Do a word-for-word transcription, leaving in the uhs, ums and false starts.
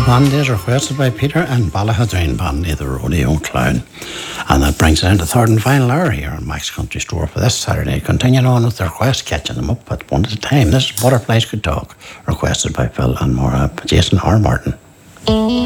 Band is requested by Peter and Ballahadrine Band, the Rodeo Clown. And that brings us into the third and final hour here on Mac's Country Store for this Saturday. Continuing on with the requests, catching them up at one at a time. This is Butterflies Could Talk, requested by Phil and Maura, Jason R. Martin.